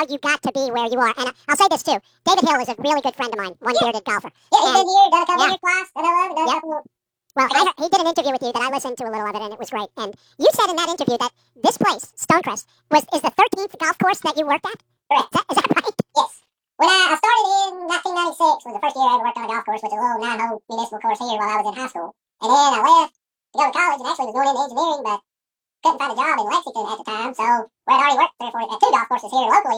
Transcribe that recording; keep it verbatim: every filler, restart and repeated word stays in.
how you got to be where you are. And I- I'll say this too. David Hill is a really good friend of mine, one bearded golfer. Yeah, he's And- been here, done a couple yeah. years twice, done a lot, done a Yep. couple. Well, I heard, he did an interview with you that I listened to a little of it, and it was great. And you said in that interview that this place, Stonecrest, was is the thirteenth golf course that you worked at? Correct. Is that, is that right? Yes. When I, I started in nineteen ninety-six was the first year I ever worked on a golf course, which is a little nine-hole municipal course here while I was in high school. And then I left to go to college and actually was going into engineering, but couldn't find a job in Lexington at the time, so we had already worked three or four, at two golf courses here locally.